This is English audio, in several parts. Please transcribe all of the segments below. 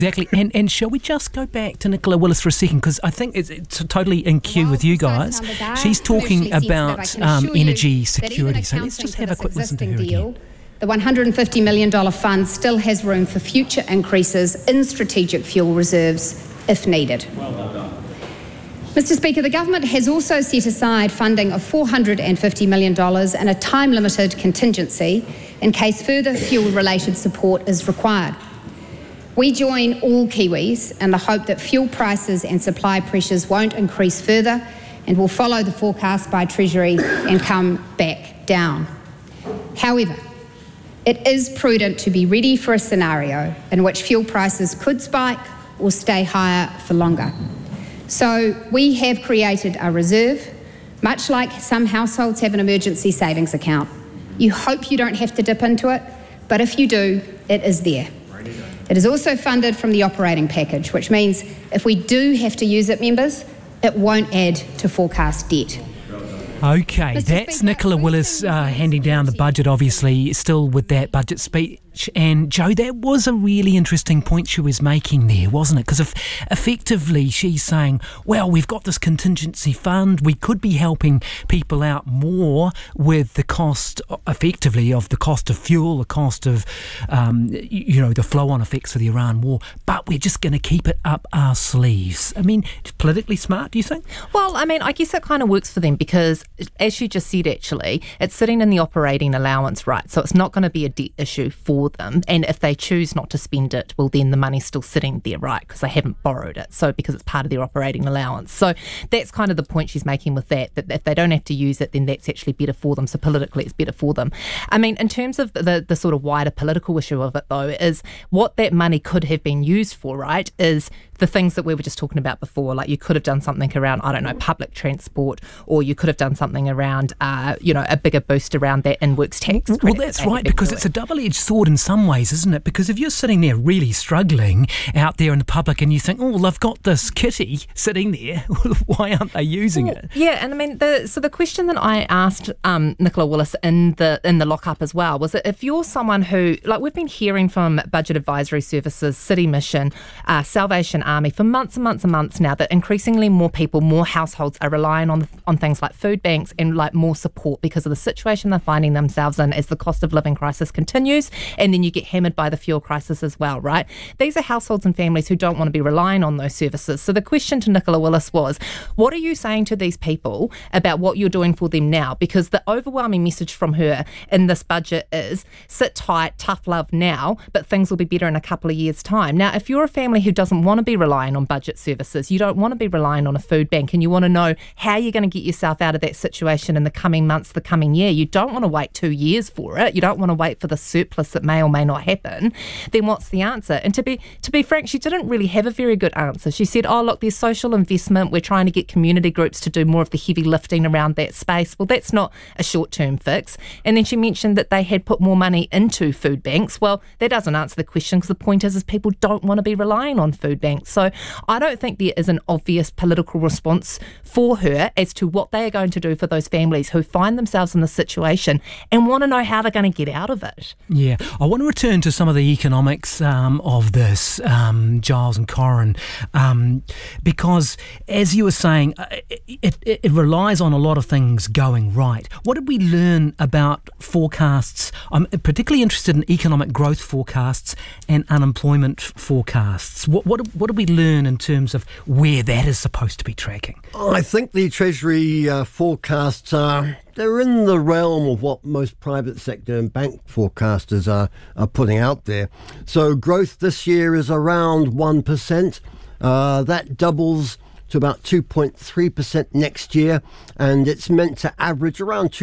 Exactly. And shall we just go back to Nicola Willis for a second? Because I think it's totally in cue with you guys. She's talking about energy security. So let's just have a quick listen to her again. The $150 million fund still has room for future increases in strategic fuel reserves if needed. Well done. Mr. Speaker, the government has also set aside funding of $450 million and a time-limited contingency in case further fuel-related support is required. We join all Kiwis in the hope that fuel prices and supply pressures won't increase further and will follow the forecast by Treasury and come back down. However, it is prudent to be ready for a scenario in which fuel prices could spike or stay higher for longer. So we have created a reserve, much like some households have an emergency savings account. You hope you don't have to dip into it, but if you do, it is there. It is also funded from the operating package, which means if we do have to use it, members, it won't add to forecast debt. Okay, that's Nicola Willis handing down the budget, obviously, still with that budget speech. And Joe, that was a really interesting point she was making there, wasn't it? Because effectively she's saying, well, we've got this contingency fund, we could be helping people out more with the cost, effectively, of the cost of fuel, the cost of, the flow-on effects of the Iran war, but we're just going to keep it up our sleeves. I mean, politically smart, do you think? Well, I mean, I guess it kind of works for them because, as you just said, actually, it's sitting in the operating allowance, right? So it's not going to be a debt issue for them, and if they choose not to spend it, well, then the money's still sitting there, right, because they haven't borrowed it, so because it's part of their operating allowance. So that's kind of the point she's making with that if they don't have to use it, then that's actually better for them, so politically it's better for them. I mean, in terms of the sort of wider political issue of it, though, is what that money could have been used for, right, is the things that we were just talking about before, like you could have done something around, I don't know, public transport, or you could have done something around, a bigger boost around that in-works tax credit. Well, that's right, because it's a double-edged sword in some ways, isn't it? Because if you're sitting there really struggling out there in the public and you think, oh, well, I've got this kitty sitting there, why aren't they using it? Yeah, and I mean, the question that I asked Nicola Willis in the lockup as well was that if you're someone who, like we've been hearing from Budget Advisory Services, City Mission, Salvation Army for months and months and months now, that increasingly more people, more households are relying on things like food banks and like more support because of the situation they're finding themselves in as the cost of living crisis continues, and then you get hammered by the fuel crisis as well, right? These are households and families who don't want to be relying on those services. So the question to Nicola Willis was, what are you saying to these people about what you're doing for them now? Because the overwhelming message from her in this budget is sit tight, tough love now, but things will be better in a couple of years' time. Now, if you're a family who doesn't want to be relying on budget services, you don't want to be relying on a food bank, and you want to know how you're going to get yourself out of that situation in the coming months, the coming year, you don't want to wait 2 years for it, you don't want to wait for the surplus that may or may not happen, then what's the answer? And to be frank, she didn't really have a very good answer. She said, oh, look, there's social investment, we're trying to get community groups to do more of the heavy lifting around that space. Well, that's not a short-term fix. And then she mentioned that they had put more money into food banks. Well, that doesn't answer the question, because the point is people don't want to be relying on food banks. So I don't think there is an obvious political response for her as to what they are going to do for those families who find themselves in this situation and want to know how they're going to get out of it. Yeah, I want to return to some of the economics of this, Giles and Corin, because as you were saying, it relies on a lot of things going right. What did we learn about forecasts? I'm particularly interested in economic growth forecasts and unemployment forecasts. What did we learn in terms of where that is supposed to be tracking? I think the Treasury forecasts they're in the realm of what most private sector and bank forecasters are putting out there. So growth this year is around 1%. That doubles to about 2.3% next year, and it's meant to average around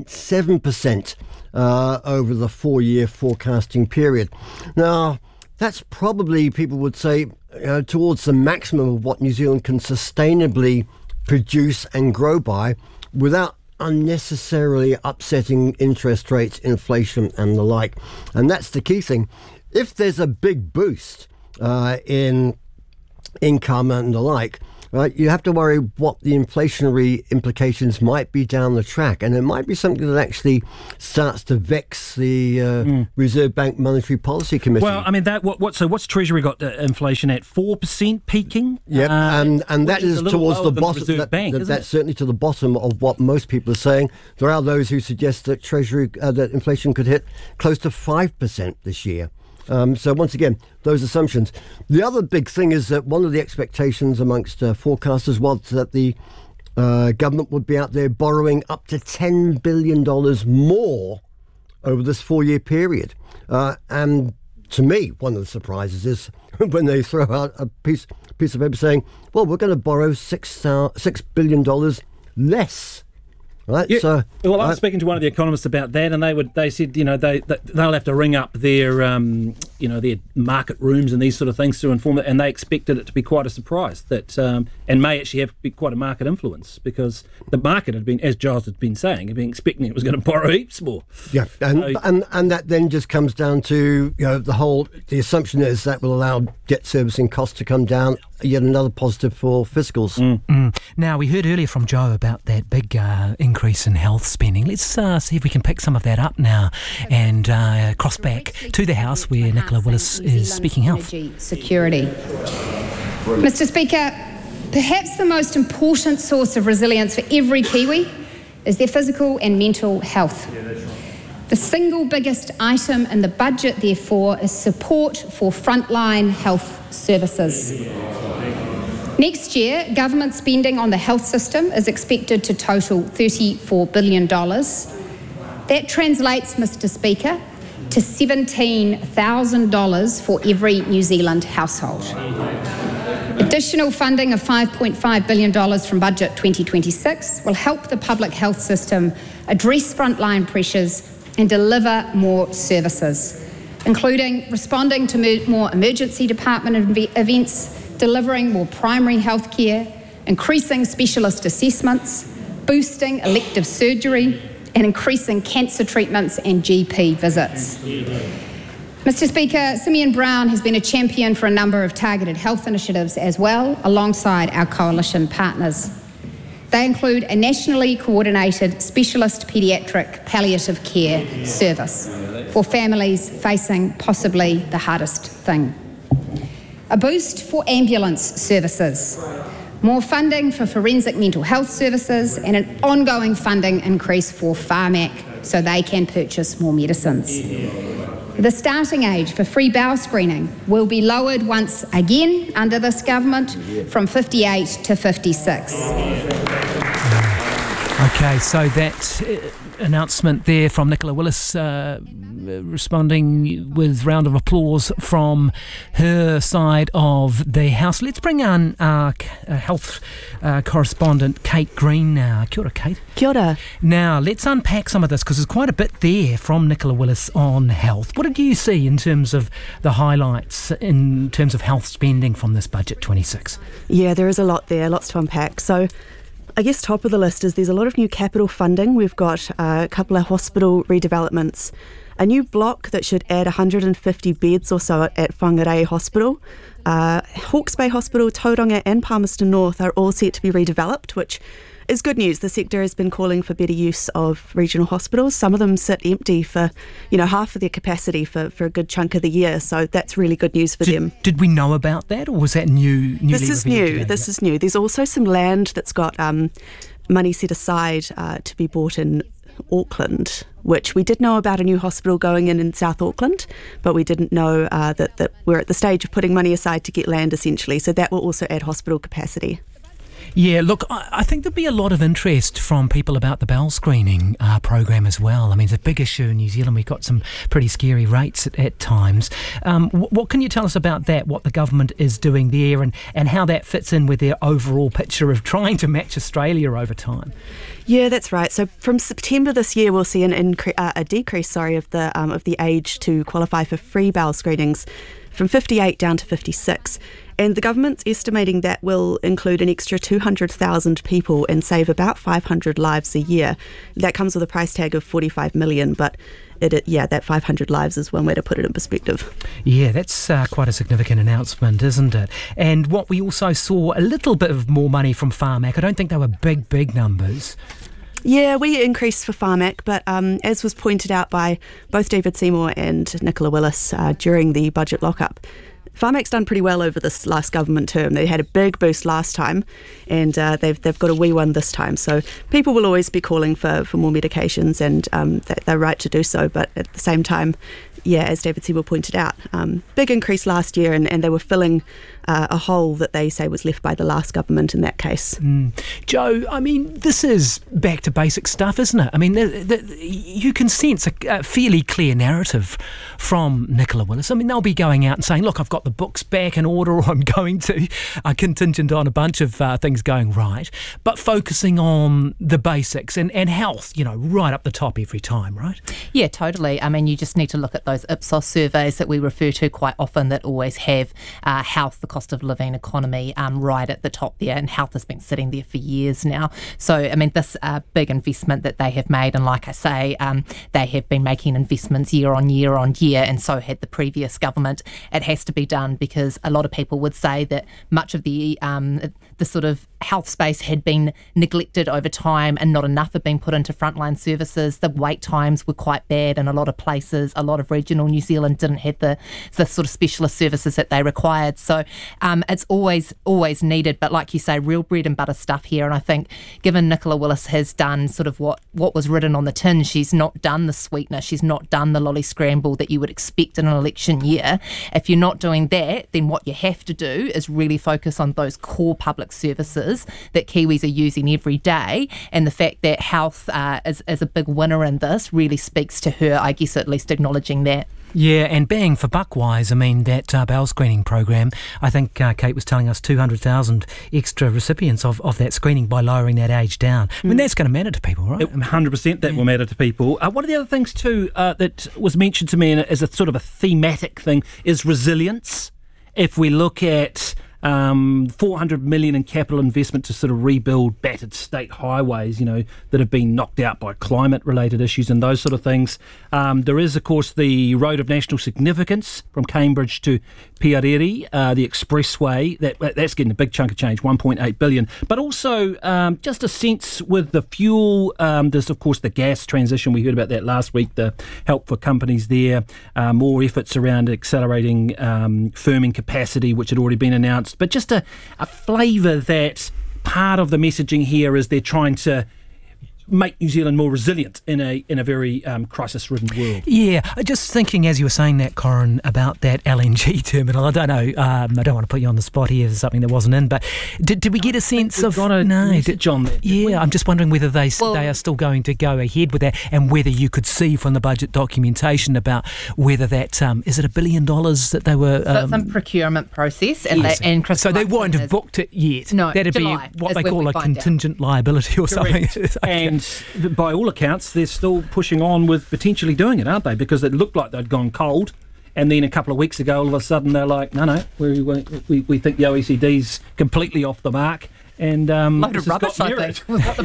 2.7% over the 4-year forecasting period. Now, that's probably, people would say, towards the maximum of what New Zealand can sustainably produce and grow by without unnecessarily upsetting interest rates, inflation and the like. And that's the key thing. If there's a big boost in income and the like, right, you have to worry what the inflationary implications might be down the track. And it might be something that actually starts to vex the Reserve Bank Monetary Policy Committee. Well, I mean, what's Treasury got inflation at 4% peaking? Yep, and that is towards the bottom. That's certainly to the bottom of what most people are saying. There are those who suggest that that inflation could hit close to 5% this year. So once again, those assumptions. The other big thing is that one of the expectations amongst forecasters was that the government would be out there borrowing up to $10 billion more over this 4-year period. And to me, one of the surprises is when they throw out a piece of paper saying, well, we're going to borrow $6 billion less. Right. Yeah. So, well, I was speaking to one of the economists about that, and they said, they'll have to ring up their their market rooms and these sort of things to inform it, and they expected it to be quite a surprise that and may actually have be quite a market influence, because the market had been, as Giles had been saying, had been expecting it was going to borrow heaps more. Yeah, and that then just comes down to the assumption is that will allow debt servicing costs to come down. Yet another positive for fiscals. Now, we heard earlier from Joe about that big increase in health spending. Let's see if we can pick some of that up now and cross back to the House where Nicola Willis is speaking health. Energy security. Mr. Speaker, perhaps the most important source of resilience for every Kiwi is their physical and mental health. The single biggest item in the budget, therefore, is support for frontline health services. Next year, government spending on the health system is expected to total $34 billion. That translates, Mr. Speaker, to $17,000 for every New Zealand household. Additional funding of $5.5 billion from Budget 2026 will help the public health system address frontline pressures and deliver more services, including responding to more emergency department events, delivering more primary health care, increasing specialist assessments, boosting elective surgery, and increasing cancer treatments and GP visits. Mr. Speaker, Simeon Brown has been a champion for a number of targeted health initiatives as well, alongside our coalition partners. They include a nationally coordinated specialist paediatric palliative care service for families facing possibly the hardest thing. A boost for ambulance services, more funding for forensic mental health services, and an ongoing funding increase for Pharmac so they can purchase more medicines. The starting age for free bowel screening will be lowered once again under this government from 58 to 56. Okay, so that announcement there from Nicola Willis, responding with round of applause from her side of the House. Let's bring on our health correspondent, Kate Green now. Kia ora, Kate. Kia ora. Now, let's unpack some of this, because there's quite a bit there from Nicola Willis on health. What did you see in terms of the highlights in terms of health spending from this Budget 26? Yeah, there is a lot there, lots to unpack. So I guess top of the list is there's a lot of new capital funding. We've got a couple of hospital redevelopments, a new block that should add 150 beds or so at Whangarei Hospital. Hawke's Bay Hospital, Tauranga and Palmerston North are all set to be redeveloped, which is good news. The sector has been calling for better use of regional hospitals. Some of them sit empty for, half of their capacity for a good chunk of the year. So that's really good news for them. Did we know about that, or was that new? This is new. This is new. There's also some land that's got money set aside to be bought in Auckland, which we did know about a new hospital going in South Auckland, but we didn't know that we're at the stage of putting money aside to get land, essentially. So that will also add hospital capacity. Yeah, look, I think there'll be a lot of interest from people about the bowel screening program as well. I mean, it's a big issue in New Zealand. We've got some pretty scary rates at times. What can you tell us about that, what the government is doing there, and how that fits in with their overall picture of trying to match Australia over time? Yeah, that's right. So from September this year, we'll see a decrease of the age to qualify for free bowel screenings from 58 down to 56. And the government's estimating that will include an extra 200,000 people and save about 500 lives a year. That comes with a price tag of $45 million, but that 500 lives is one way to put it in perspective. Yeah, that's quite a significant announcement, isn't it? And what we also saw, a little bit of more money from Pharmac. I don't think they were big numbers. Yeah, we increased for Pharmac, but as was pointed out by both David Seymour and Nicola Willis during the budget lockup, Pharmac's done pretty well over this last government term. They had a big boost last time, and they've got a wee one this time. So people will always be calling for more medications, and they're right to do so. But at the same time, yeah, as David Seymour pointed out, big increase last year, and they were filling a hole that they say was left by the last government in that case. Joe, I mean, this is back to basic stuff, isn't it? I mean, you can sense a fairly clear narrative from Nicola Willis. I mean, they'll be going out and saying, look, I've got the books back in order, or I'm going to, contingent on a bunch of things going right, but focusing on the basics and health, right up the top every time, right? Yeah, totally. I mean, you just need to look at those Ipsos surveys that we refer to quite often that always have health, the cost of living, economy right at the top there, and health has been sitting there for years now. So, I mean, this big investment that they have made, and like I say, they have been making investments year on year, and so had the previous government. It has to be done because a lot of people would say that much of the sort of health space had been neglected over time, and not enough had been put into frontline services. The wait times were quite bad in a lot of places. A lot of regional New Zealand didn't have the sort of specialist services that they required. So it's always needed, but like you say, real bread and butter stuff here. And I think given Nicola Willis has done sort of what was written on the tin, she's not done the sweetener, she's not done the lolly scramble that you would expect in an election year. If you're not doing that, then what you have to do is really focus on those core public services that Kiwis are using every day, and the fact that health is a big winner in this really speaks to her, I guess, at least acknowledging that. Yeah, and bang for buck-wise, I mean, that bowel screening program, I think Kate was telling us 200,000 extra recipients of that screening by lowering that age down. I mean, that's going to matter to people, right? 100% that will matter to people. One of the other things too that was mentioned to me as a sort of a thematic thing is resilience. If we look at 400 million in capital investment to sort of rebuild battered state highways, that have been knocked out by climate-related issues and those sort of things. There is, of course, the road of national significance from Cambridge to Piariri, the expressway. That's getting a big chunk of change, 1.8 billion. But also just a sense with the fuel. There's, of course, the gas transition. We heard about that last week, the help for companies there, more efforts around accelerating firming capacity, which had already been announced. But just a flavour that part of the messaging here is they're trying to make New Zealand more resilient in a very crisis-ridden world. Yeah, just thinking as you were saying that, Corin, about that LNG terminal. I don't know. I don't want to put you on the spot here for something that wasn't in, but did we get a sense of message on that? Yeah, I'm just wondering whether they are still going to go ahead with that, and whether you could see from the budget documentation about whether that is it $1 billion that they were. So it's a procurement process, and yes. And Chris so they won't have booked it yet. No, that'd July be what they call a contingent liability or something. And by all accounts, they're still pushing on with potentially doing it, aren't they? Because it looked like they'd gone cold, and then a couple of weeks ago, all of a sudden, they're like, no, we think the OECD's completely off the mark. And load of rubbish, I think.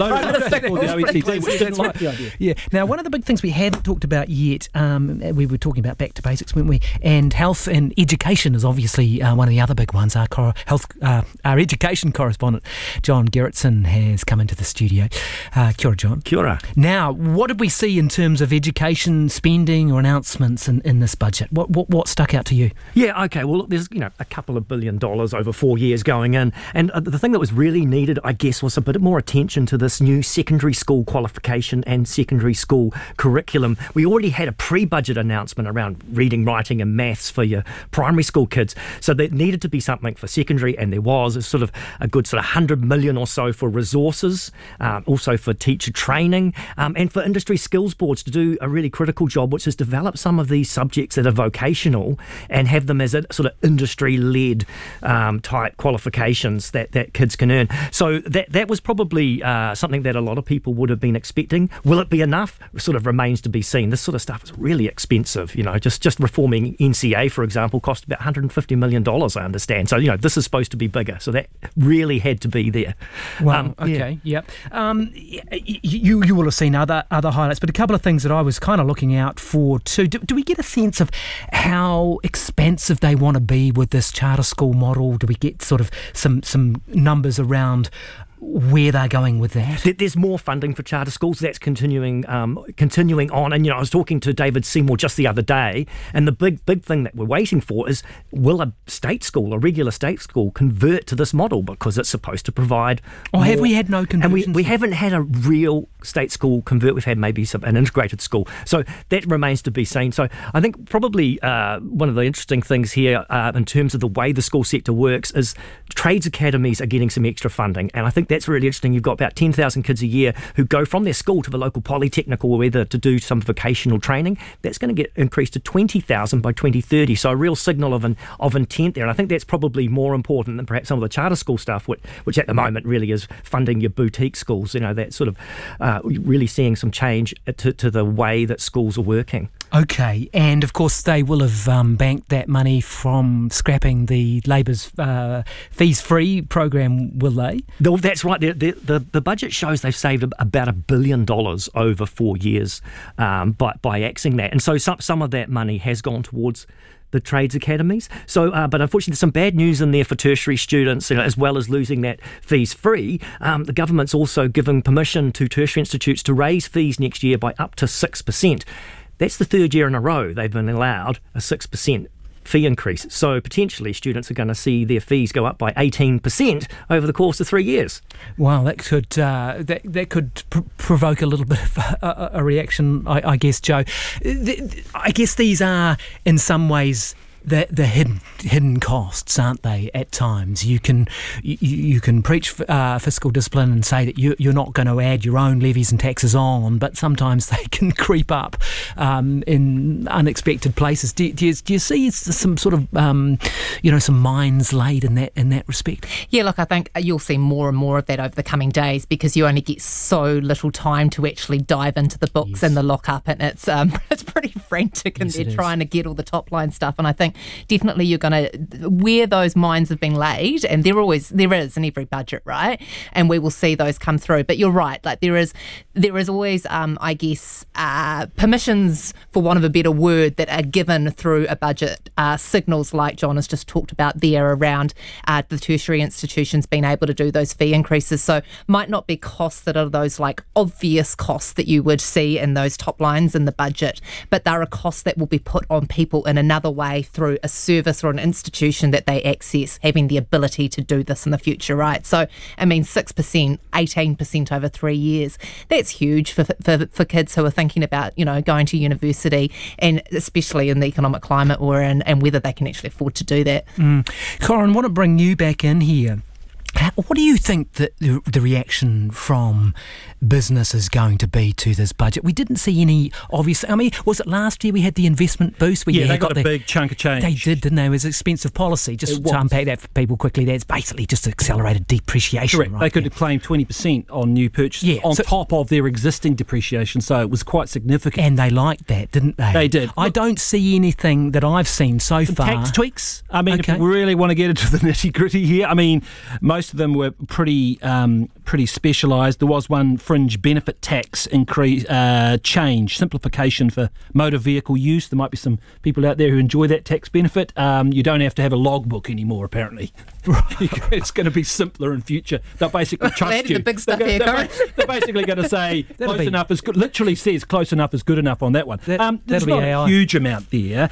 Yeah. Now, one of the big things we hadn't talked about yet, we were talking about back to basics, weren't we? And health and education is obviously one of the other big ones. Our education correspondent, John Gerritsen, has come into the studio. Kia ora, John. Kia ora. Now, what did we see in terms of education spending or announcements in this budget? What stuck out to you? Yeah, okay. Well, look, there's a couple of $1 billion over 4 years going in, and the thing that was really needed, I guess, was a bit more attention to this new secondary school qualification and secondary school curriculum. We already had a pre-budget announcement around reading, writing and maths for your primary school kids, so there needed to be something for secondary, and there was a good 100 million or so for resources, also for teacher training, and for industry skills boards to do a really critical job, which is develop some of these subjects that are vocational and have them as a sort of industry-led type qualifications that kids can earn. So that was probably something that a lot of people would have been expecting. Will it be enough? Sort of remains to be seen. This sort of stuff is really expensive. Just reforming NCA, for example, cost about $150 million, I understand. So, this is supposed to be bigger. So that really had to be there. Well, okay, yep. You will have seen other highlights, but a couple of things that I was kind of looking out for too. Do we get a sense of how expansive they want to be with this charter school model? Do we get sort of some numbers around where they're going with that? There's more funding for charter schools. That's continuing on. And, I was talking to David Seymour just the other day, and the big thing that we're waiting for is, will a regular state school, convert to this model? Because it's supposed to provide more. Have we had no conversions? And we haven't had a real state school convert. We've had maybe an integrated school. So that remains to be seen. So I think probably one of the interesting things here in terms of the way the school sector works is trades academies are getting some extra funding. And I think that's really interesting. You've got about 10,000 kids a year who go from their school to the local polytechnic or whether to do some vocational training. That's going to get increased to 20,000 by 2030. So a real signal of intent there. And I think that's probably more important than perhaps some of the charter school stuff, which at the moment really is funding your boutique schools. That sort of really seeing some change to the way that schools are working. Okay, and of course they will have banked that money from scrapping the Labour's fees-free program, will they? That's right. The budget shows they've saved about $1 billion over 4 years by axing that. And so some of that money has gone towards the trades academies. So, but unfortunately, there's some bad news in there for tertiary students, as well as losing that fees-free. The government's also given permission to tertiary institutes to raise fees next year by up to 6%. That's the third year in a row they've been allowed a 6% fee increase. So potentially students are going to see their fees go up by 18% over the course of 3 years. Wow, that could provoke a little bit of a reaction, I guess, Joe. I guess these are in some ways the hidden costs, aren't they? At times, you can preach fiscal discipline and say that you're not going to add your own levies and taxes on, but sometimes they can creep up in unexpected places. Do you see some sort of some mines laid in that respect? Yeah, look, I think you'll see more and more of that over the coming days because you only get so little time to actually dive into the books and the lockup, and it's pretty frantic, and they're trying to get all the top line stuff. And I think definitely you're going to, where those mines have been laid, and there is in every budget, right? And we will see those come through. But you're right, like there is always, I guess, permissions, for want of a better word, that are given through a budget, signals like John has just talked about there around the tertiary institutions being able to do those fee increases. So might not be costs that are those like obvious costs that you would see in those top lines in the budget, but there are costs that will be put on people in another way through a service or an institution that they access, having the ability to do this in the future, right? So, I mean, 6%, 18% over 3 years, that's huge for kids who are thinking about, going to university, and especially in the economic climate we're in, and whether they can actually afford to do that. Corin, I want to bring you back in here. What do you think that the reaction from business is going to be to this budget? We didn't see any obvious. I mean, was it last year we had the investment boost? Yeah, they got a big chunk of change. They did, didn't they? It was expensive policy. Just to unpack that for people quickly, that's basically just accelerated depreciation. Correct. Right? They could claim 20% on new purchases on top of their existing depreciation, so it was quite significant. And they liked that, didn't they? They did. I don't see anything that I've seen so far. Tax tweaks. I mean, if we really want to get into the nitty-gritty here, I mean, most of them were pretty specialised. There was one fringe benefit tax increase change, simplification for motor vehicle use. There might be some people out there who enjoy that tax benefit. You don't have to have a logbook anymore, apparently. It's going to be simpler in future. They'll basically trust you. The big stuff here, they're basically going to say close enough is good. Literally says close enough is good enough on that one. There's not a huge amount there.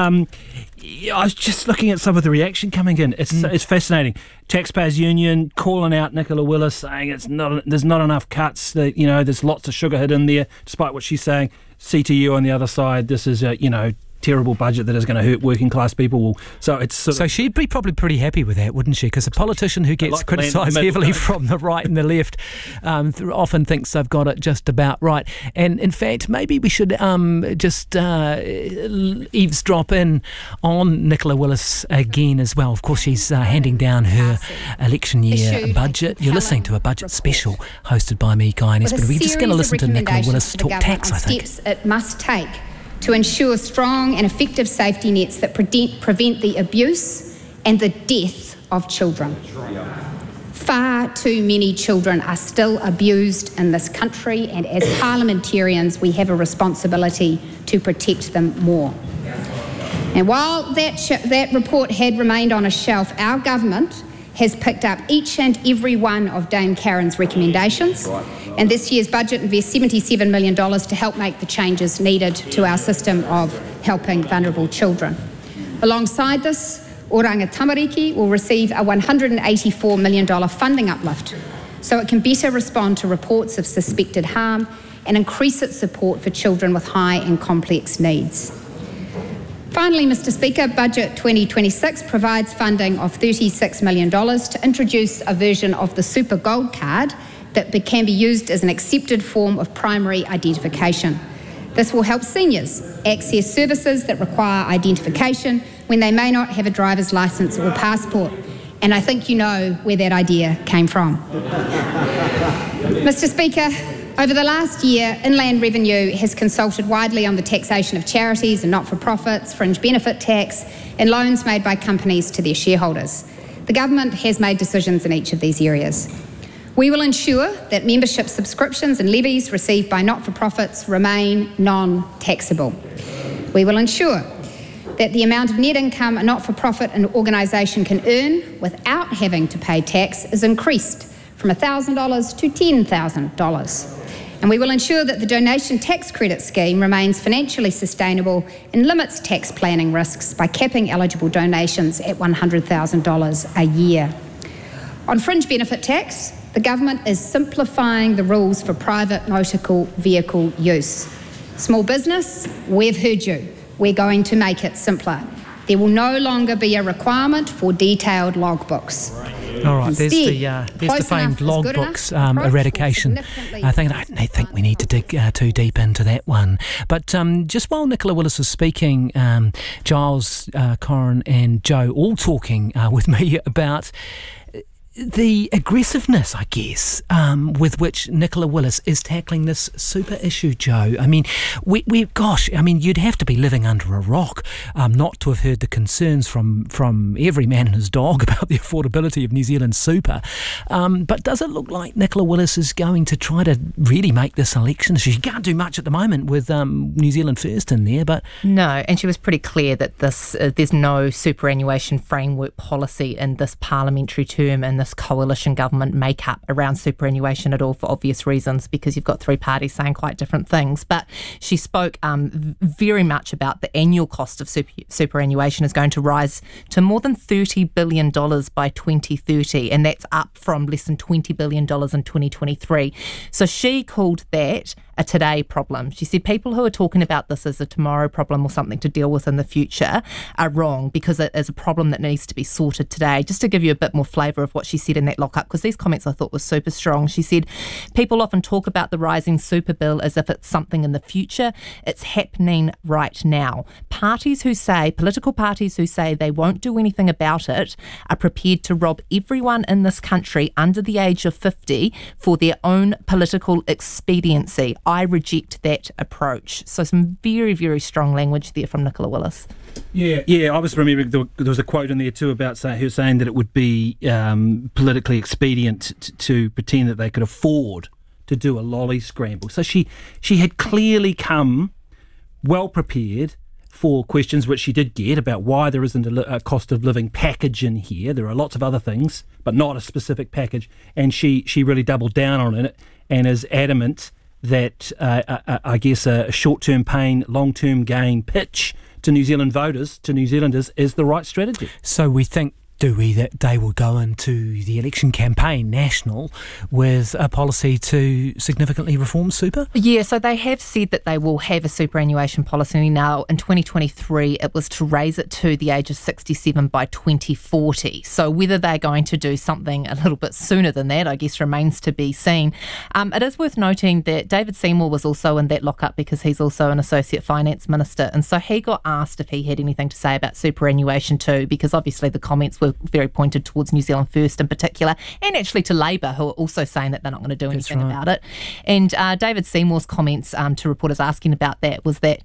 I was just looking at some of the reaction coming in. It's fascinating. Taxpayers Union calling out Nicola Willis, saying there's not enough cuts. That there's lots of sugar hit in there, despite what she's saying. CTU on the other side, this is 10 terrible budget that is going to hurt working class people. So it's so she'd be probably pretty happy with that, wouldn't she? Because a politician who gets criticised heavily from the right and the left often thinks they've got it just about right. And in fact, maybe we should just eavesdrop in on Nicola Willis again as well. Of course, she's handing down her election year budget. You're listening to a budget special hosted by me, Guy Nesbitt. We're just going to listen to Nicola Willis talk tax, I think. Steps it must take to ensure strong and effective safety nets that prevent the abuse and the death of children. Far too many children are still abused in this country, and as parliamentarians we have a responsibility to protect them more. And while that report had remained on a shelf, our government has picked up each and every one of Dame Karen's recommendations, and this year's budget invests $77 million to help make the changes needed to our system of helping vulnerable children. Alongside this, Oranga Tamariki will receive a $184 million funding uplift so it can better respond to reports of suspected harm and increase its support for children with high and complex needs. Finally, Mr Speaker, Budget 2026 provides funding of $36 million to introduce a version of the Super Gold Card that can be used as an accepted form of primary identification. This will help seniors access services that require identification when they may not have a driver's licence or passport. And I think you know where that idea came from. Mr Speaker, over the last year, Inland Revenue has consulted widely on the taxation of charities and not-for-profits, fringe benefit tax, and loans made by companies to their shareholders. The government has made decisions in each of these areas. We will ensure that membership subscriptions and levies received by not-for-profits remain non-taxable. We will ensure that the amount of net income a not-for-profit and organisation can earn without having to pay tax is increased from $1,000 to $10,000. And we will ensure that the donation tax credit scheme remains financially sustainable and limits tax planning risks by capping eligible donations at $100,000 a year. On fringe benefit tax, the government is simplifying the rules for private motor vehicle use. Small business, we've heard you. We're going to make it simpler. There will no longer be a requirement for detailed logbooks. All right, there's the famed logbooks eradication. I think we need to dig too deep into that one. But just while Nicola Willis was speaking, Giles, Corin and Joe all talking with me about the aggressiveness, I guess, with which Nicola Willis is tackling this super issue, Joe. I mean, you'd have to be living under a rock not to have heard the concerns from every man and his dog about the affordability of New Zealand super. But does it look like Nicola Willis is going to try to really make this election? She can't do much at the moment with New Zealand First in there, but... No, and she was pretty clear that there's no superannuation framework policy in this parliamentary term and this coalition government makeup around superannuation at all, for obvious reasons, because you've got three parties saying quite different things. But she spoke very much about the annual cost of superannuation is going to rise to more than $30 billion by 2030, and that's up from less than $20 billion in 2023. So she called that a today problem. She said people who are talking about this as a tomorrow problem or something to deal with in the future are wrong, because it is a problem that needs to be sorted today. Just to give you a bit more flavour of what she said in that lockup, because these comments I thought were super strong. She said, people often talk about the rising super bill as if it's something in the future. It's happening right now. Political parties who say they won't do anything about it are prepared to rob everyone in this country under the age of 50 for their own political expediency. I reject that approach. So some very, very strong language there from Nicola Willis. Yeah. I was remembering there was a quote in there too about her saying that it would be politically expedient to pretend that they could afford to do a lolly scramble. So she had clearly come well prepared for questions which she did get about why there isn't a cost of living package in here. There are lots of other things, but not a specific package. And she really doubled down on it and is adamant that I guess a short-term pain, long-term gain pitch to New Zealand voters, to New Zealanders, is the right strategy. So we think do we, that they will go into the election campaign, national, with a policy to significantly reform super? Yeah, so they have said that they will have a superannuation policy. Now, in 2023, it was to raise it to the age of 67 by 2040. So whether they're going to do something a little bit sooner than that, I guess, remains to be seen. It is worth noting that David Seymour was also in that lockup because he's also an Associate Finance Minister. And so he got asked if he had anything to say about superannuation too, because obviously the comments were very pointed towards New Zealand First in particular, and actually to Labour, who are also saying that they're not going to do anything about it. And David Seymour's comments to reporters asking about that was that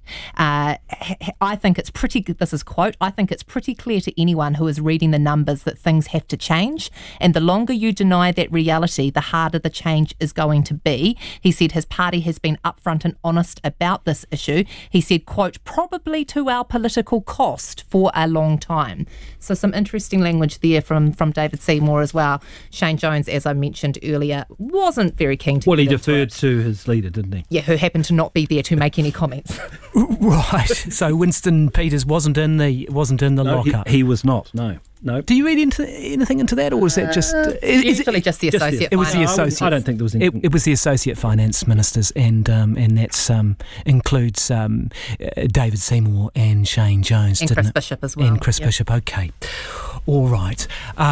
I think it's pretty, this is quote, I think it's pretty clear to anyone who is reading the numbers that things have to change, and the longer you deny that reality, the harder the change is going to be. He said his party has been upfront and honest about this issue. He said, quote, probably to our political cost for a long time. So some interesting language there from David Seymour as well. Shane Jones, as I mentioned earlier, wasn't very keen to. Well, he deferred to his leader, didn't he? Yeah, who happened to not be there to make any comments. Right. So Winston Peters wasn't in the lockup. He was not. No. Do you read anything into that, or is that just? Is it just the associate? It was the associate. I don't think there was anything. It was the associate finance ministers, and that's includes David Seymour and Shane Jones, and didn't Chris it? Bishop as well. And Chris Bishop. Okay, all right.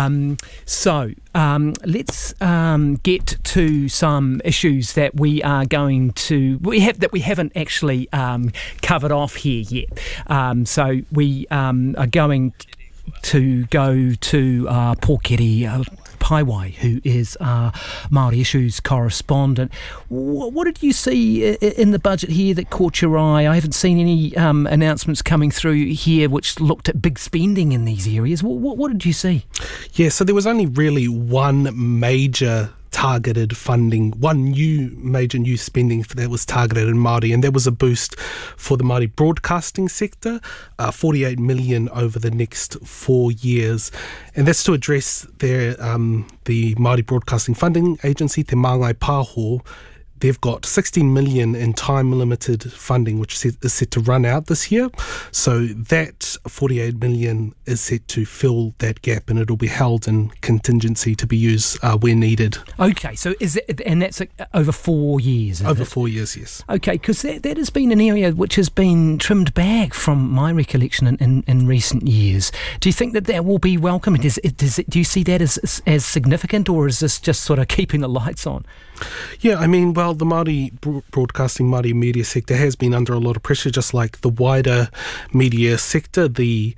So let's get to some issues that we we haven't actually covered off here yet. So we are going to go to Pōkere Paiwai, who is our Māori Issues correspondent. What did you see in the budget here that caught your eye? I haven't seen any announcements coming through here which looked at big spending in these areas. What did you see? Yeah, so there was only really one major targeted funding, one major new spending that was targeted in Māori, and that was a boost for the Māori broadcasting sector, 48 million over the next 4 years, and that's to address the Māori Broadcasting Funding Agency, Te Māngai Pāho. They've got 16 million in time-limited funding, which is set to run out this year. So that 48 million is set to fill that gap, and it'll be held in contingency to be used where needed. Okay, so and that's over 4 years, Over 4 years, yes. Okay, because that has been an area which has been trimmed back from my recollection in recent years. Do you think that will be welcome? Do you see that as significant, or is this just sort of keeping the lights on? Yeah, I mean, well, the Māori broadcasting, Māori media sector has been under a lot of pressure, just like the wider media sector. The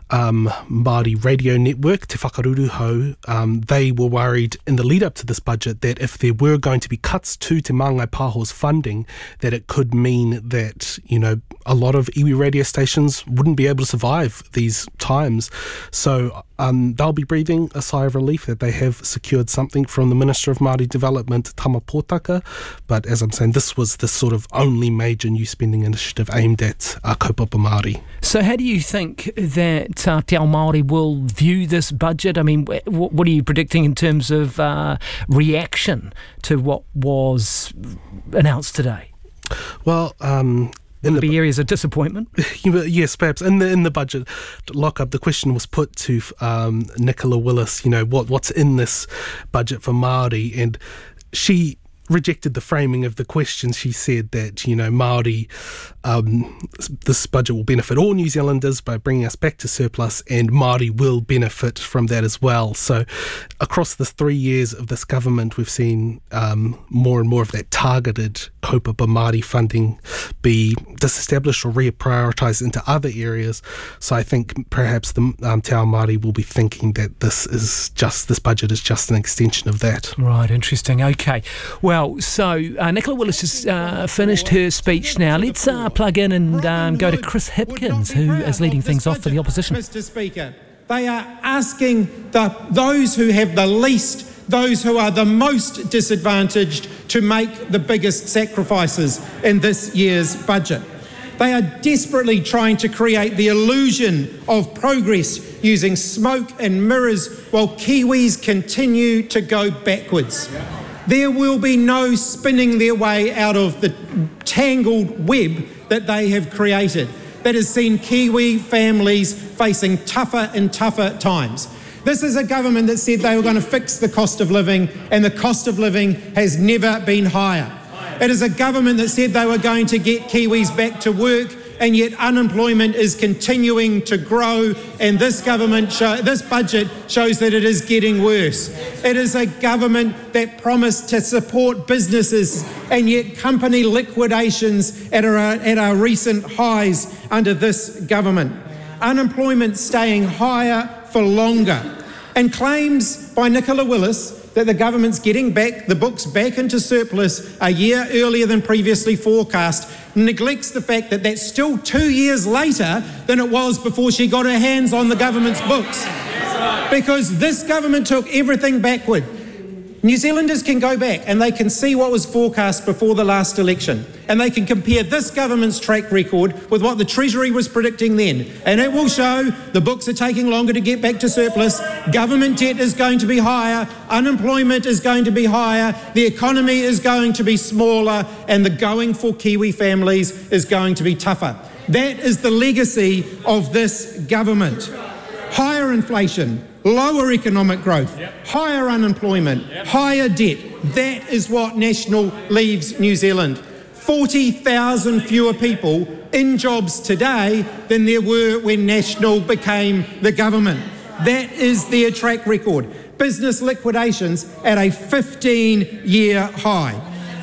Māori radio network, Te Whakaruru Hau, they were worried in the lead up to this budget that if there were going to be cuts to Te Māngai Pāho's funding, that it could mean that, a lot of iwi radio stations wouldn't be able to survive these times. So they'll be breathing a sigh of relief that they have secured something from the Minister of Māori Development, Tama Pōtaka. But as I'm saying, this was the sort of only major new spending initiative aimed at kaupapa Māori. So how do you think that Te Ao Māori will view this budget? I mean, what are you predicting in terms of reaction to what was announced today? Well, will there be areas of disappointment? Yes, perhaps. In the budget lockup, the question was put to Nicola Willis, what's in this budget for Māori, and she rejected the framing of the question. She said that, Māori, this budget will benefit all New Zealanders by bringing us back to surplus, and Māori will benefit from that as well. So across the 3 years of this government, we've seen more and more of that targeted kaupapa Māori funding be disestablished or reprioritised into other areas. So I think perhaps the Te Ao Māori will be thinking that this budget is just an extension of that. Right, interesting. Okay. Well, so Nicola Willis has finished her speech now. Let's plug in and go to Chris Hipkins, who is leading things off for the opposition. Mr. Speaker, they are asking those who have the least, those who are the most disadvantaged, to make the biggest sacrifices in this year's budget. They are desperately trying to create the illusion of progress using smoke and mirrors while Kiwis continue to go backwards. There will be no spinning their way out of the tangled web that they have created that has seen Kiwi families facing tougher and tougher times. This is a government that said they were going to fix the cost of living, and the cost of living has never been higher. It is a government that said they were going to get Kiwis back to work, and yet unemployment is continuing to grow, and this budget shows that it is getting worse. It is a government that promised to support businesses, and yet company liquidations at our recent highs under this government. Unemployment staying higher for longer, and claims by Nicola Willis that the government's getting the books back into surplus a year earlier than previously forecast neglects the fact that that's still 2 years later than it was before she got her hands on the government's books. Because this government took everything backward. New Zealanders can go back and they can see what was forecast before the last election, and they can compare this government's track record with what the Treasury was predicting then, and it will show the books are taking longer to get back to surplus, government debt is going to be higher, unemployment is going to be higher, the economy is going to be smaller, and the going for Kiwi families is going to be tougher. That is the legacy of this government. Higher inflation, lower economic growth, higher unemployment, higher debt. That is what National leaves New Zealand. 40,000 fewer people in jobs today than there were when National became the government. That is their track record. Business liquidations at a 15-year high.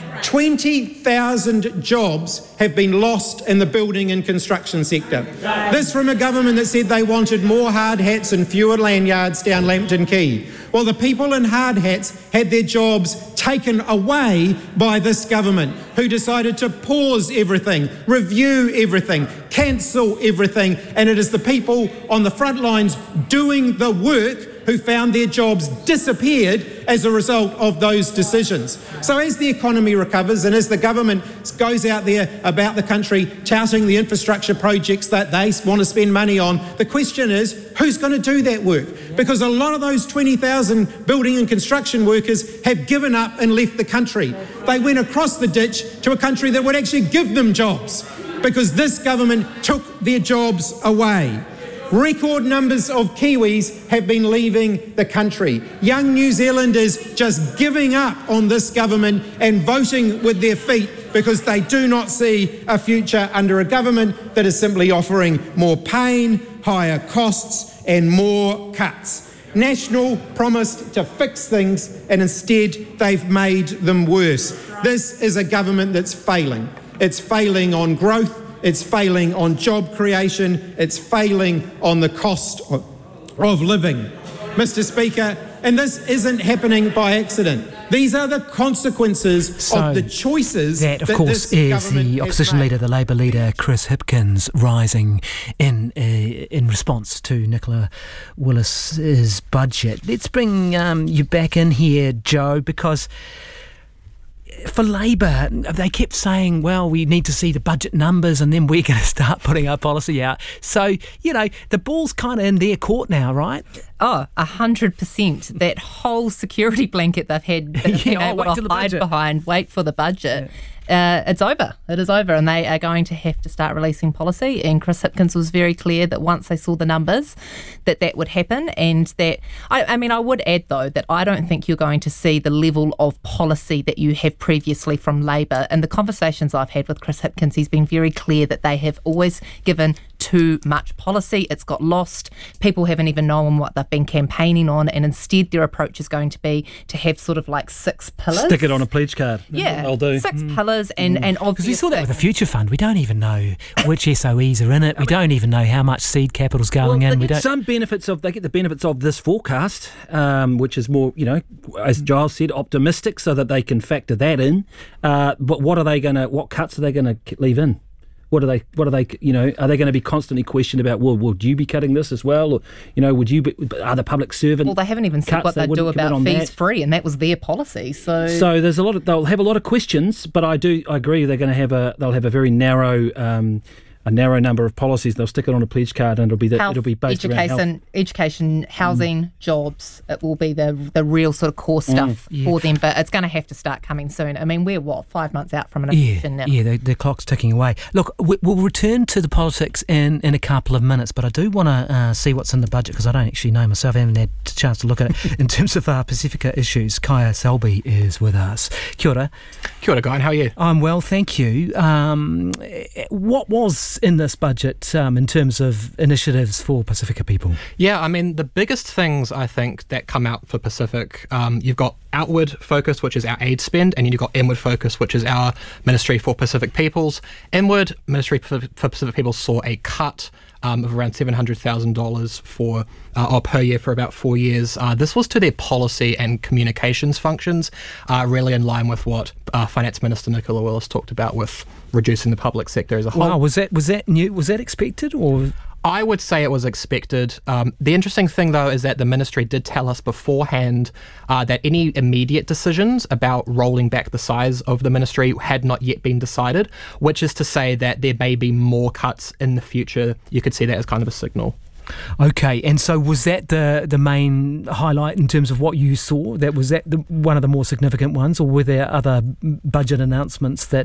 20,000 jobs have been lost in the building and construction sector. This from a government that said they wanted more hard hats and fewer lanyards down Lambton Quay. Well, the people in hard hats had their jobs taken away by this government, who decided to pause everything, review everything, cancel everything, and it is the people on the front lines doing the work who found their jobs disappeared as a result of those decisions. So as the economy recovers and as the government goes out there about the country touting the infrastructure projects that they want to spend money on, the question is, who's going to do that work? Because a lot of those 20,000 building and construction workers have given up and left the country. They went across the ditch to a country that would actually give them jobs, because this government took their jobs away. Record numbers of Kiwis have been leaving the country. Young New Zealanders just giving up on this government and voting with their feet because they do not see a future under a government that is simply offering more pain, higher costs and more cuts. National promised to fix things, and instead they've made them worse. This is a government that's failing. It's failing on growth. It's failing on job creation. It's failing on the cost of living. Mr. Speaker, and this isn't happening by accident. These are the consequences of the choices that, of course, is the opposition leader, the Labour leader, Chris Hipkins, rising in response to Nicola Willis's budget. Let's bring you back in here, Joe, because for Labour, they kept saying, well, we need to see the budget numbers and then we're going to start putting our policy out. So, the ball's kind of in their court now, right? Oh, 100%. That whole security blanket they've had been able to hide behind, wait for the budget. It's over. It is over, and they are going to have to start releasing policy. And Chris Hipkins was very clear that once they saw the numbers, that would happen. And that, I would add though that I don't think you're going to see the level of policy that you have previously from Labour. And the conversations I've had with Chris Hipkins, he's been very clear that they have always given too much policy. It's got lost. People haven't even known what they've been campaigning on, and instead their approach is going to be to have sort of like 6 pillars. Stick it on a pledge card. Yeah, I'll do. 6 pillars and obviously. Because we saw that with the Future Fund. We don't even know which SOEs are in it. We don't even know how much seed capital's going in. They get the benefits of this forecast, which is more, as Giles said, optimistic, so that they can factor that in. But what cuts are they going to leave in? What are they, are they going to be constantly questioned about, well, would you be cutting this as well? Or, would you be, are the public servant? Well, they haven't even said what they do about fees free, and that was their policy. So there's they'll have a lot of questions, but I agree they'll have a very narrow a narrow number of policies. They'll stick it on a pledge card, and it'll be based around health. Education, housing, jobs. It will be the real sort of core stuff for them. But it's going to have to start coming soon. I mean, we're 5 months out from an election now. Yeah, the clock's ticking away. Look, we'll return to the politics in a couple of minutes, but I do want to see what's in the budget, because I don't actually know myself. I haven't had a chance to look at it. In terms of Pacifica issues, Kaya Selby is with us. Kia ora. Kia ora, Guy. How are you? I'm well, thank you. What was in this budget in terms of initiatives for Pacifica people? Yeah, I mean, the biggest things I think that come out for Pacific, you've got outward focus, which is our aid spend, and you've got inward focus, which is our Ministry for Pacific Peoples. Inward, Ministry for Pacific Peoples saw a cut of around $700,000 per year for about 4 years. This was to their policy and communications functions, really in line with what Finance Minister Nicola Willis talked about with reducing the public sector as a whole. Wow, was that new? Was that expected, or? I would say it was expected. The interesting thing, though, is that the ministry did tell us beforehand that any immediate decisions about rolling back the size of the ministry had not yet been decided, which is to say that there may be more cuts in the future. You could see that as kind of a signal. Okay, and so was that the main highlight in terms of what you saw? Was that one of the more significant ones, or were there other budget announcements that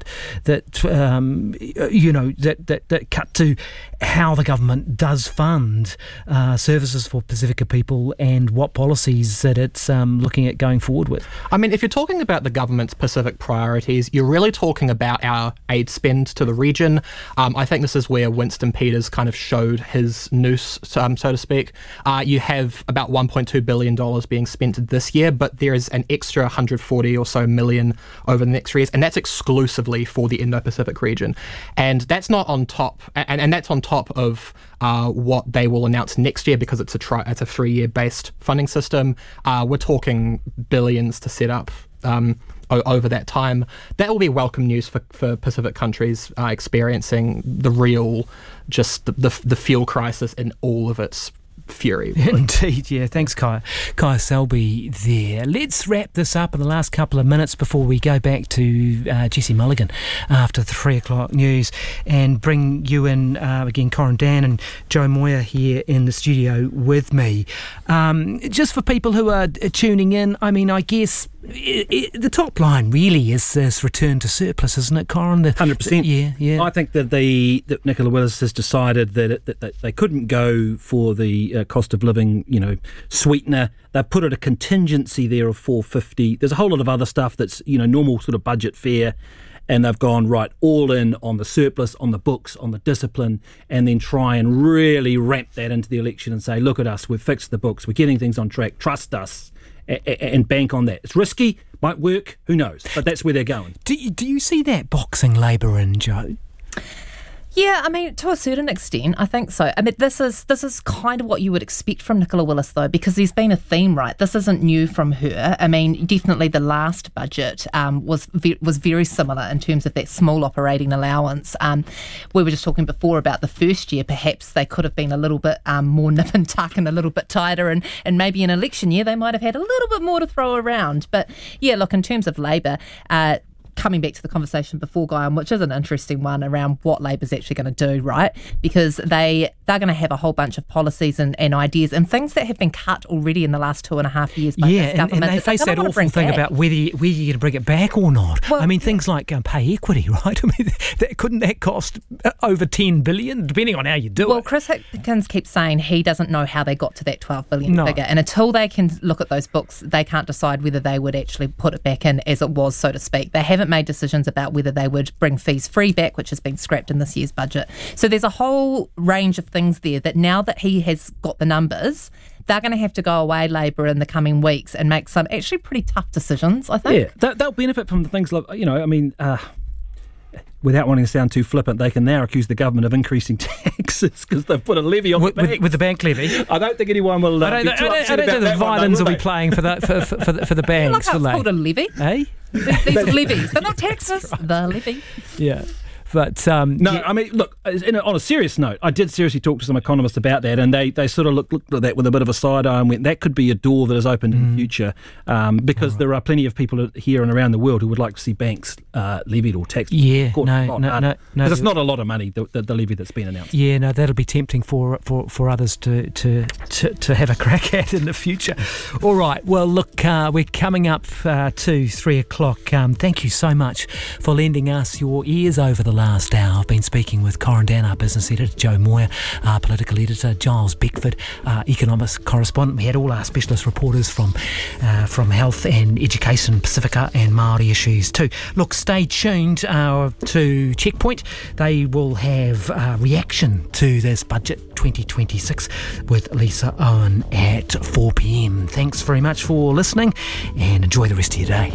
cut to how the government does fund services for Pacifica people and what policies that it's looking at going forward with? I mean, if you're talking about the government's Pacific priorities, you're really talking about our aid spend to the region. I think this is where Winston Peters kind of showed his noose, so to speak. You have about $1.2 billion being spent this year, but there is an extra 140 or so million over the next 3 years, and that's exclusively for the Indo-Pacific region. And that's not on top, and that's on top of what they will announce next year, because it's a 3-year based funding system. We're talking billions to set up over that time. That will be welcome news for Pacific countries experiencing the real, just the fuel crisis in all of its fury. Really. Indeed, yeah. Thanks, Kaya Selby there. Let's wrap this up in the last couple of minutes before we go back to Jesse Mulligan after the 3 o'clock news, and bring you in again, Corin Dan and Joe Moyer here in the studio with me. Just for people who are tuning in, I mean, I guess the top line really is this return to surplus, isn't it, Corin? 100%. Yeah. I think that that Nicola Willis has decided that they couldn't go for the cost of living, sweetener. They've put it a contingency there of $450. There's a whole lot of other stuff that's normal sort of budget fare. And they've gone right all in on the surplus, on the books, on the discipline, and then try and really ramp that into the election and say, look at us, we've fixed the books, we're getting things on track, trust us, and bank on that. It's risky, might work, who knows, but that's where they're going. Do you see that boxing Labour in, Joe? Yeah, I mean, to a certain extent, I think so. I mean, this is kind of what you would expect from Nicola Willis, though, because there's been a theme, right? This isn't new from her. I mean, definitely the last budget was very similar in terms of that small operating allowance. We were just talking before about the first year. Perhaps they could have been a little bit more nip and tuck and a little bit tighter, and maybe an election year they might have had a little bit more to throw around. But yeah, look, in terms of Labour, coming back to the conversation before, Guy, which is an interesting one around what Labour's actually going to do, right? Because they're going to have a whole bunch of policies and ideas and things that have been cut already in the last 2.5 years by this government. And they face that awful thing about whether you're going to bring it back or not. Well, I mean, things like pay equity, right? I mean, couldn't that cost over $10 billion, depending on how you do it? Well, Chris Hipkins keeps saying he doesn't know how they got to that $12 billion figure. And until they can look at those books, they can't decide whether they would actually put it back in as it was, so to speak. They haven't made decisions about whether they would bring fees free back, which has been scrapped in this year's budget. So there's a whole range of things there that now that he has got the numbers, they're going to have to go away, Labour, in the coming weeks and make some actually pretty tough decisions, I think. Yeah, they'll benefit from the things like, without wanting to sound too flippant, they can now accuse the government of increasing taxes because they've put a levy on the bank. With the bank levy. I don't think anyone will I don't think the violins will be playing for the banks. Look how it's called a levy. Eh? These are levies. They're not taxes. The levy. Yeah. But No, I mean, look, on a serious note, I did seriously talk to some economists about that, and they sort of looked at that with a bit of a side eye and went, that could be a door that is opened in the future, because there are plenty of people here and around the world who would like to see banks levied or taxed. Yeah, no. Because it's not a lot of money, the levy that's been announced. Yeah, no, that'll be tempting for others to have a crack at in the future. All right, well, look, we're coming up to 3 o'clock. Thank you so much for lending us your ears over the last hour. I've been speaking with Correndale, our business editor, Joe Moyer, our political editor, Giles Beckford, economist correspondent. We had all our specialist reporters from health and education, Pacifica and Māori issues too. Look, stay tuned to Checkpoint. They will have a reaction to this budget 2026 with Lisa Owen at 4 p.m. Thanks very much for listening and enjoy the rest of your day.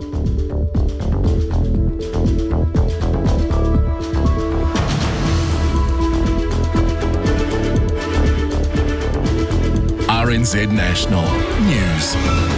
RNZ National News.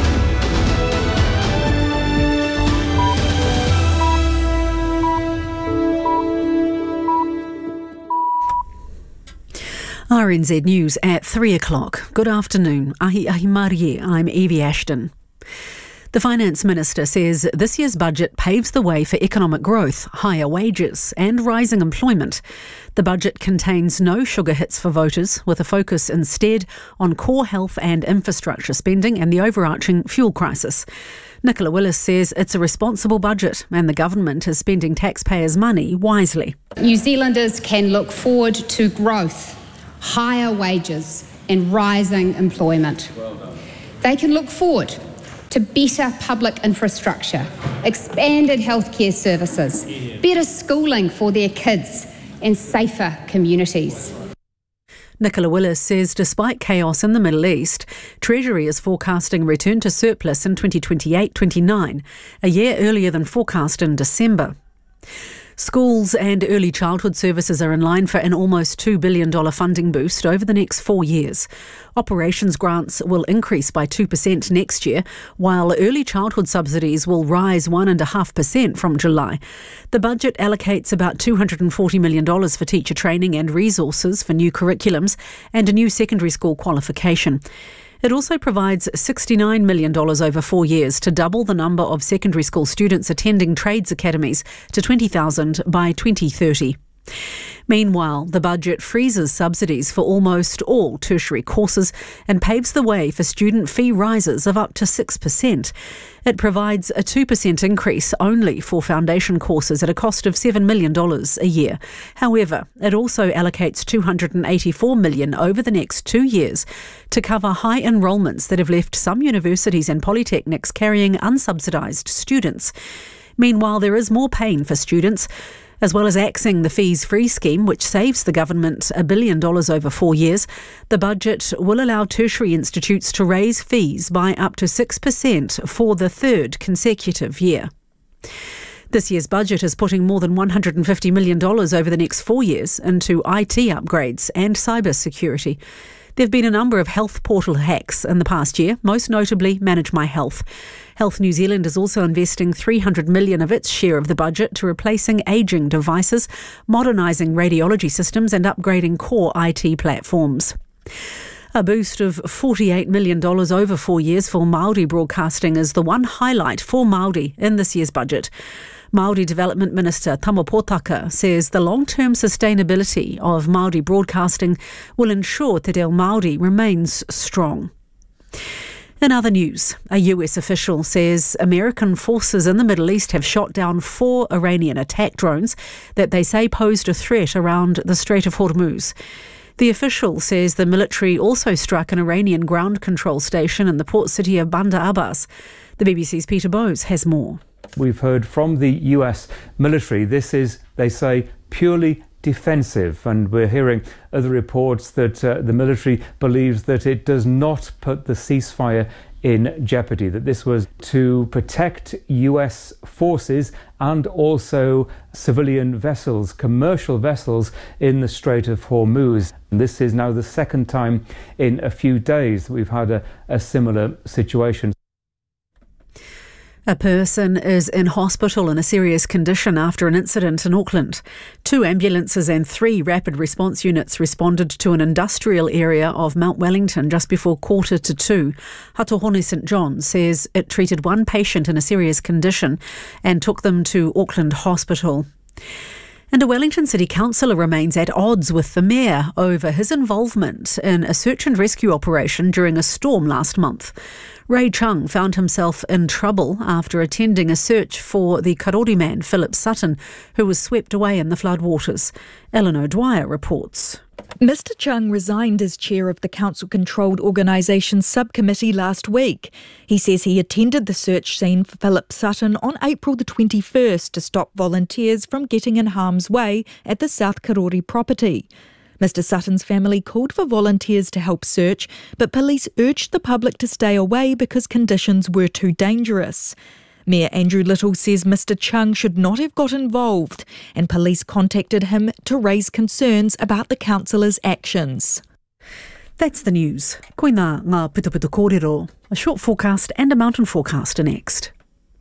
RNZ News at 3 o'clock. Good afternoon. Ahi Marie, I'm Evie Ashton. The Finance Minister says this year's budget paves the way for economic growth, higher wages and rising employment. The budget contains no sugar hits for voters, with a focus instead on core health and infrastructure spending and the overarching fuel crisis. Nicola Willis says it's a responsible budget and the government is spending taxpayers' money wisely. New Zealanders can look forward to growth, higher wages and rising employment. They can look forward to better public infrastructure, expanded healthcare services, better schooling for their kids and safer communities. Nicola Willis says despite chaos in the Middle East, Treasury is forecasting return to surplus in 2028-29, a year earlier than forecast in December. Schools and early childhood services are in line for an almost $2 billion funding boost over the next 4 years. Operations grants will increase by 2% next year, while early childhood subsidies will rise 1.5% from July. The budget allocates about $240 million for teacher training and resources for new curriculums and a new secondary school qualification. It also provides $69 million over 4 years to double the number of secondary school students attending trades academies to 20,000 by 2030. Meanwhile, the budget freezes subsidies for almost all tertiary courses and paves the way for student fee rises of up to 6%. It provides a 2% increase only for foundation courses at a cost of $7 million a year. However, it also allocates $284 million over the next 2 years to cover high enrolments that have left some universities and polytechnics carrying unsubsidised students. Meanwhile, there is more pain for students. As well as axing the fees-free scheme, which saves the government $1 billion over 4 years, the budget will allow tertiary institutes to raise fees by up to 6% for the third consecutive year. This year's budget is putting more than $150 million over the next 4 years into IT upgrades and cyber security. There have been a number of health portal hacks in the past year, most notably Manage My Health. Health New Zealand is also investing $300 million of its share of the budget to replacing ageing devices, modernising radiology systems and upgrading core IT platforms. A boost of $48 million over 4 years for Māori broadcasting is the one highlight for Māori in this year's budget. Māori Development Minister Tamo Potaka says the long-term sustainability of Māori broadcasting will ensure Te Reo Māori remains strong. In other news, a US official says American forces in the Middle East have shot down 4 Iranian attack drones that they say posed a threat around the Strait of Hormuz. The official says the military also struck an Iranian ground control station in the port city of Bandar Abbas. The BBC's Peter Bowes has more. We've heard from the US military. This is, they say, purely defensive, and we're hearing other reports that the military believes that it does not put the ceasefire in jeopardy, that this was to protect US forces and also civilian vessels, commercial vessels in the Strait of Hormuz. And this is now the second time in a few days we've had a similar situation. A person is in hospital in a serious condition after an incident in Auckland. 2 ambulances and 3 rapid response units responded to an industrial area of Mount Wellington just before 1:45. Hatohone St John says it treated 1 patient in a serious condition and took them to Auckland Hospital. And a Wellington City councillor remains at odds with the mayor over his involvement in a search and rescue operation during a storm last month. Ray Chung found himself in trouble after attending a search for the Karori man, Philip Sutton, who was swept away in the floodwaters. Eleanor Dwyer reports. Mr Chung resigned as chair of the council-controlled organisation subcommittee last week. He says he attended the search scene for Philip Sutton on April the 21st to stop volunteers from getting in harm's way at the South Karori property. Mr Sutton's family called for volunteers to help search, but police urged the public to stay away because conditions were too dangerous. Mayor Andrew Little says Mr Chung should not have got involved, and police contacted him to raise concerns about the councillor's actions. That's the news. Koina ngā putuputu kōrero. A short forecast and a mountain forecast are next.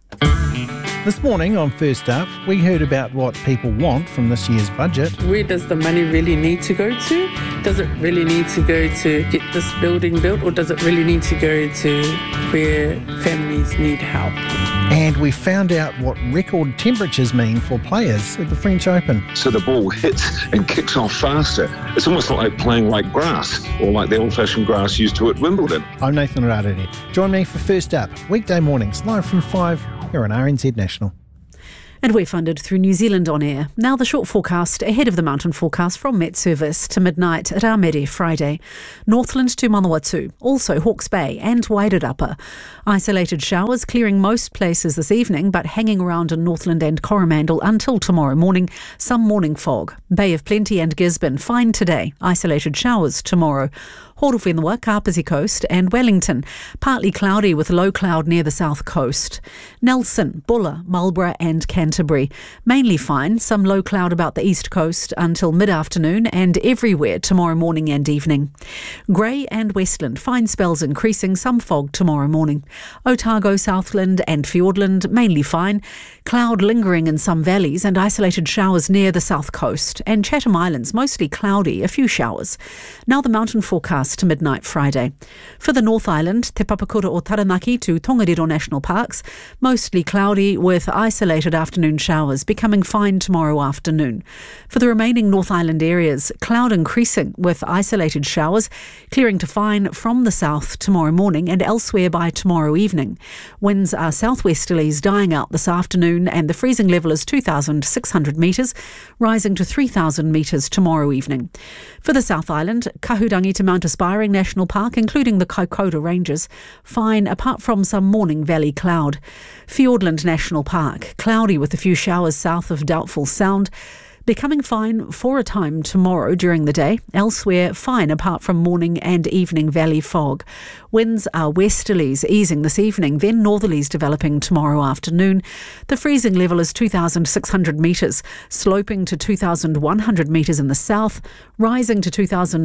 This morning on First Up, we heard about what people want from this year's budget. Where does the money really need to go to? Does it really need to go to get this building built, or does it really need to go to where families need help? And we found out what record temperatures mean for players at the French Open. So the ball hits and kicks off faster. It's almost like playing like grass, or like the old-fashioned grass used to at Wimbledon. I'm Nathan Radere. Join me for First Up, weekday mornings, live from 5 here on RNZ National. And we're funded through New Zealand On Air. Now the short forecast ahead of the mountain forecast from Met Service to midnight at Aomere Friday. Northland to Manawatu, also Hawke's Bay and Wairarapa. Isolated showers clearing most places this evening, but hanging around in Northland and Coromandel until tomorrow morning. Some morning fog. Bay of Plenty and Gisborne fine today. Isolated showers tomorrow. Horowhenua, Kapiti Coast and Wellington. Partly cloudy with low cloud near the south coast. Nelson, Buller, Marlborough and Canterbury. Mainly fine, some low cloud about the east coast until mid-afternoon and everywhere tomorrow morning and evening. Grey and Westland, fine spells increasing, some fog tomorrow morning. Otago, Southland and Fiordland, mainly fine. Cloud lingering in some valleys and isolated showers near the south coast. And Chatham Islands, mostly cloudy, a few showers. Now the mountain forecast to midnight Friday. For the North Island, Te Papakura o Taranaki to Tongariro National Parks, mostly cloudy with isolated afternoon showers, becoming fine tomorrow afternoon. For the remaining North Island areas, cloud increasing with isolated showers, clearing to fine from the south tomorrow morning and elsewhere by tomorrow evening. Winds are southwesterlies dying out this afternoon and the freezing level is 2,600 metres, rising to 3,000 metres tomorrow evening. For the South Island, Kahurangi to Mount Aspiring National Park, including the Kaikoura Ranges, fine apart from some morning valley cloud. Fiordland National Park, cloudy with a few showers south of Doubtful Sound. Becoming fine for a time tomorrow during the day. Elsewhere, fine apart from morning and evening valley fog. Winds are westerlies easing this evening, then northerlies developing tomorrow afternoon. The freezing level is 2,600 metres, sloping to 2,100 metres in the south, rising to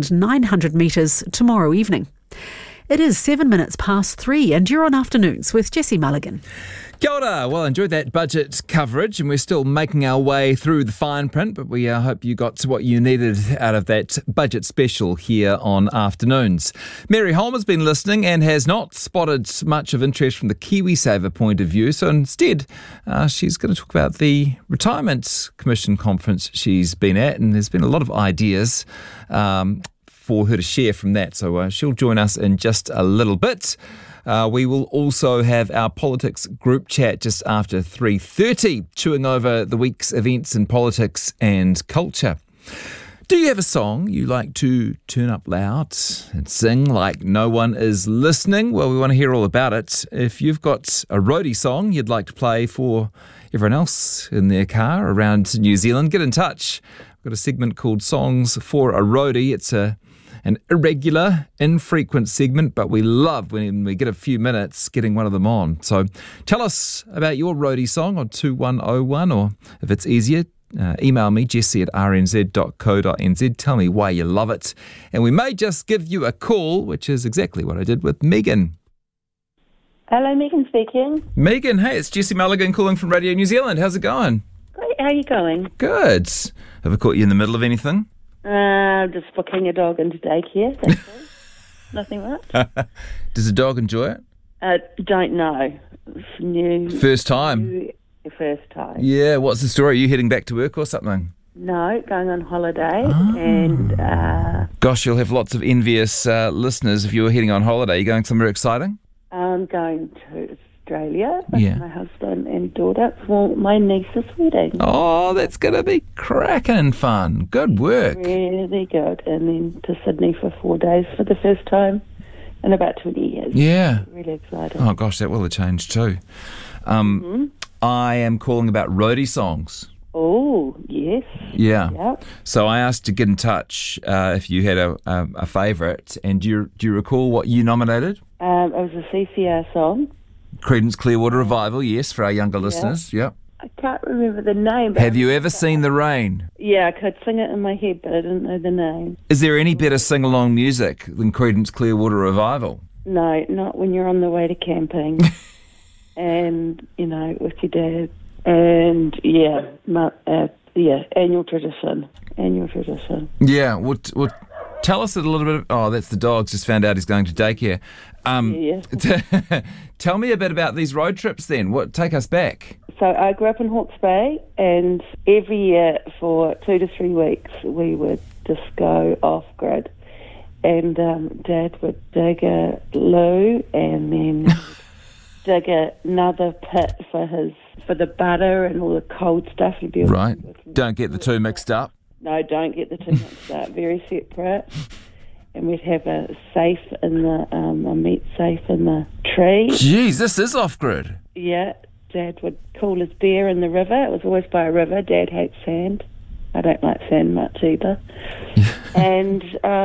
2,900 metres tomorrow evening. It is 7 minutes past 3 and you're on Afternoons with Jessie Mulligan. Kia ora. Well, enjoyed that budget coverage and we're still making our way through the fine print, but we hope you got what you needed out of that budget special here on Afternoons. Mary Holm has been listening and has not spotted much of interest from the KiwiSaver point of view, so instead she's going to talk about the Retirement Commission conference she's been at, and there's been a lot of ideas for her to share from that, so she'll join us in just a little bit. We will also have our politics group chat just after 3:30, chewing over the week's events in politics and culture. Do you have a song you like to turn up loud and sing like no one is listening? Well, we want to hear all about it. If you've got a roadie song you'd like to play for everyone else in their car around New Zealand, get in touch. We've got a segment called Songs for a Roadie. It's an irregular, infrequent segment, but we love when we get a few minutes getting one of them on. So tell us about your roadie song on 2101, or if it's easier, email me, jesse@rnz.co.nz. Tell me why you love it. And we may just give you a call, which is exactly what I did with Megan. Hello, Megan speaking. Megan, hey, it's Jesse Mulligan calling from Radio New Zealand. How's it going? Great, how are you going? Good. Have I caught you in the middle of anything? Just booking a dog into daycare, that's all. Nothing much. Does the dog enjoy it? Don't know. It's new. First time? First time. Yeah, what's the story? Are you heading back to work or something? No, going on holiday. And Gosh, you'll have lots of envious listeners if you're heading on holiday. You going somewhere exciting? I'm going to Australia with Yeah. my husband and daughter for my niece's wedding. Oh, that's going to be cracking fun. Good work. Really good. And then to Sydney for 4 days for the first time in about 20 years. Yeah. Really excited. Oh, gosh, that will have changed too. I am calling about roadie songs. Oh, yes. Yeah. Yep. So I asked to get in touch if you had a favourite. And do you recall what you nominated? It was a CCR song. Creedence Clearwater Revival, yes, for our younger listeners. Yep. I can't remember the name. But Have you ever seen the rain? Yeah, I could sing it in my head, but I didn't know the name. Is there any better sing-along music than Creedence Clearwater Revival? No, not when you're on the way to camping. And, with your dad. And, annual tradition. Annual tradition. Yeah, well, tell us a little bit. Oh, that's the dogs. Just found out he's going to daycare. Tell me a bit about these road trips then. Take us back. So I grew up in Hawke's Bay, and every year for 2 to 3 weeks we would just go off-grid. And Dad would dig a loo and then dig another pit for the butter and all the cold stuff. Right. Don't get the two mixed up. No, don't get the two mixed up. Very separate. And we'd have a safe in a meat safe in the tree. Jeez, this is off-grid. Yeah. Dad would cool his beer in the river. It was always by a river. Dad hates sand. I don't like sand much either. And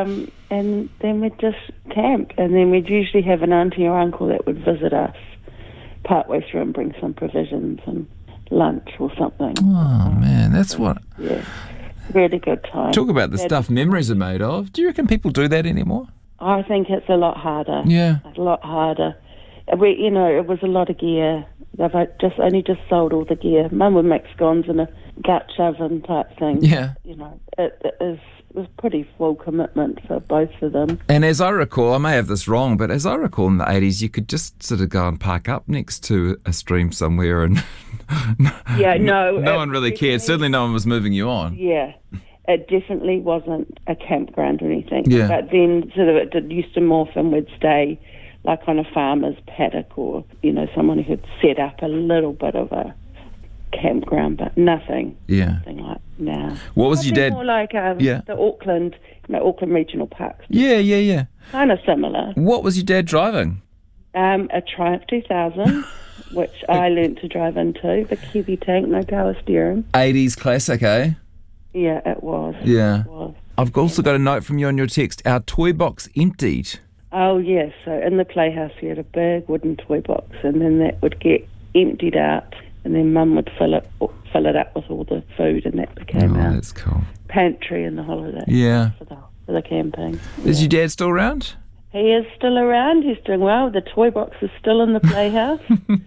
then we'd just camp. And then we'd usually have an auntie or uncle that would visit us partway through and bring some provisions and lunch or something. Oh, man, that's what... Yeah. Really good time. Talk about the stuff memories are made of. Do you reckon people do that anymore? I think it's a lot harder. Yeah. A lot harder. It was a lot of gear. They've only just sold all the gear. Mum would make scones in a gut oven type thing. Yeah. It was pretty full commitment for both of them. And as I recall, I may have this wrong, but as I recall in the 80s, you could just sort of go and park up next to a stream somewhere and no one really cared. Certainly no one was moving you on. Yeah. It definitely wasn't a campground or anything. Yeah. But then sort of it used to morph and we'd stay like on a farmer's paddock or, someone who had set up a little bit of a campground, but nothing. Yeah. Nothing like now. What was your dad? More like the Auckland Regional Parks. Yeah. Kind of similar. What was your dad driving? A Triumph 2000, which I learnt to drive into. The Kiwi tank, no power steering. 80s classic, eh? Yeah, it was. Yeah. It was. I've also got a note from you on your text. Our toy box emptied. Oh, yes. So in the playhouse we had a big wooden toy box, and then that would get emptied out, and then Mum would fill it up with all the food, and that became our that's cool. pantry in the holiday. Yeah. For the camping. Is your dad still around? He is still around. He's doing well. The toy box is still in the playhouse.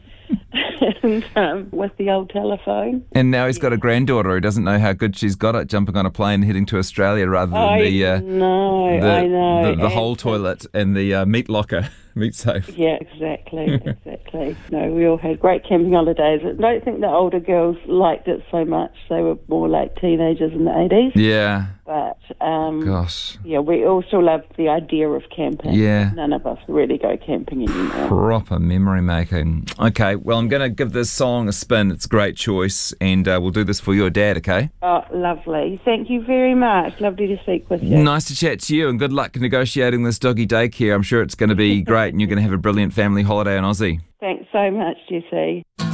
And with the old telephone. And now he's got a granddaughter who doesn't know how good she's got it, jumping on a plane and heading to Australia rather than I know. the whole toilet and the meat locker, meat safe. Yeah, exactly. No, we all had great camping holidays. I don't think the older girls liked it so much. They were more like teenagers in the 80s. Yeah. But, gosh. Yeah, we all still love the idea of camping. Yeah. None of us really go camping anymore. Proper memory making. Okay, well, I'm going to give this song a spin. It's a great choice, and we'll do this for your dad, okay? Oh, lovely. Thank you very much. Lovely to speak with you. Nice to chat to you, and good luck negotiating this doggy daycare. I'm sure it's going to be great, and you're going to have a brilliant family holiday in Aussie. Thanks so much, Jesse.